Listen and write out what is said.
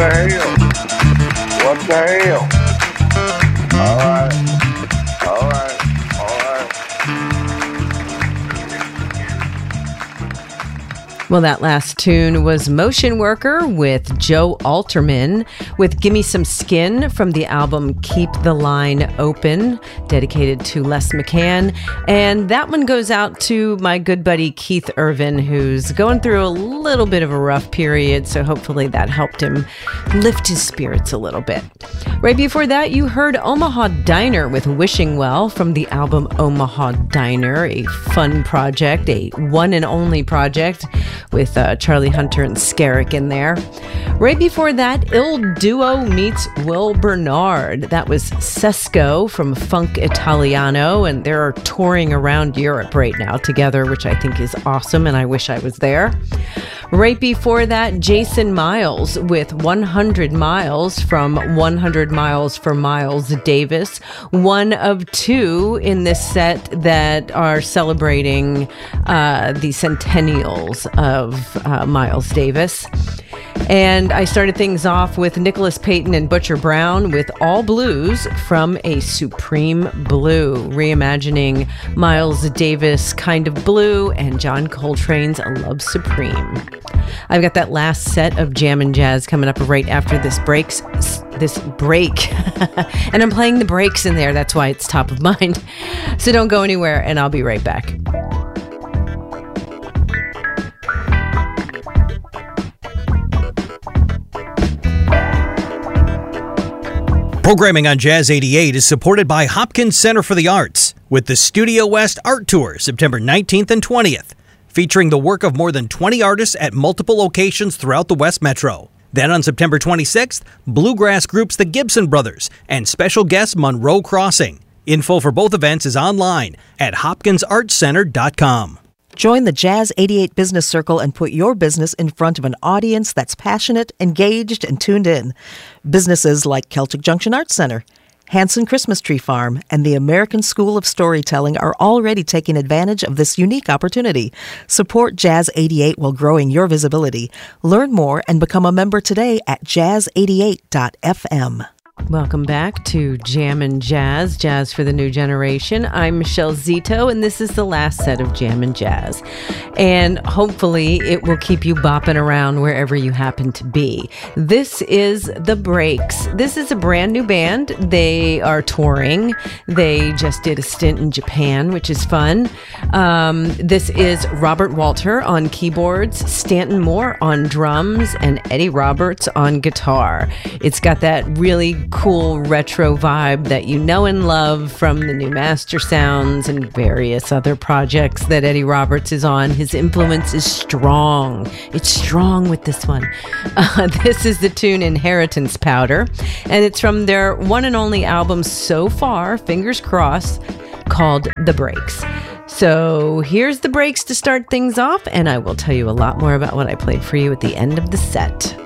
the hell? What the hell? All right. Well, that last tune was Motion Worker with Joe Alterman with Gimme Some Skin from the album Keep the Line Open, dedicated to Les McCann. And that one goes out to my good buddy Keith Irvin, who's going through a little bit of a rough period, so hopefully that helped him lift his spirits a little bit. Right before that, you heard Omaha Diner with Wishing Well from the album Omaha Diner, a fun project, a one and only project with Charlie Hunter and Skerrick in there. Right before that, Il Duo meets Will Bernard. That was Sesco from Funk Italiano, and they're touring around Europe right now together, which I think is awesome, and I wish I was there. Right before that, Jason Miles with 100 Miles from 100 Miles for Miles Davis. One of two in this set that are celebrating the centennials of Miles Davis. And I started things off with Nicholas Payton and Butcher Brown with All Blues from a Supreme Blue, reimagining Miles Davis' Kind of Blue and John Coltrane's Love Supreme. I've got that last set of Jammin' Jazz coming up right after this break. And I'm playing the breaks in there. That's why it's top of mind. So don't go anywhere, and I'll be right back. Programming on Jazz 88 is supported by Hopkins Center for the Arts with the Studio West Art Tour, September 19th and 20th, featuring the work of more than 20 artists at multiple locations throughout the West Metro. Then on September 26th, bluegrass groups the Gibson Brothers and special guest Monroe Crossing. Info for both events is online at hopkinsartcenter.com. Join the Jazz 88 Business Circle and put your business in front of an audience that's passionate, engaged, and tuned in. Businesses like Celtic Junction Arts Center, Hanson Christmas Tree Farm, and the American School of Storytelling are already taking advantage of this unique opportunity. Support Jazz 88 while growing your visibility. Learn more and become a member today at jazz88.fm. Welcome back to Jammin' Jazz, Jazz for the New Generation. I'm Michelle Zito, and this is the last set of Jammin' Jazz. And hopefully it will keep you bopping around wherever you happen to be. This is The Breaks. This is a brand new band. They are touring. They just did a stint in Japan, which is fun. This is Robert Walter on keyboards, Stanton Moore on drums, and Eddie Roberts on guitar. It's got that really cool retro vibe that you know and love from the new Master Sounds and various other projects that Eddie Roberts is on. His influence is strong. It's strong with this one. This is the tune Inheritance Powder, and it's from their one and only album so far, fingers crossed, called The Breaks. So here's The Breaks to start things off, and I will tell you a lot more about what I played for you at the end of the set.